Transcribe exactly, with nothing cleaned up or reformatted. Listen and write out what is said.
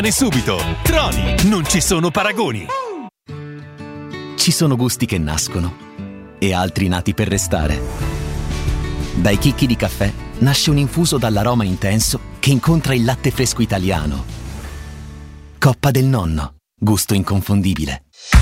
subito. Troni, non ci sono paragoni. Ci sono gusti che nascono e altri nati per restare. Dai chicchi di caffè nasce un infuso dall'aroma intenso che incontra il latte fresco italiano. Coppa del Nonno, gusto inconfondibile.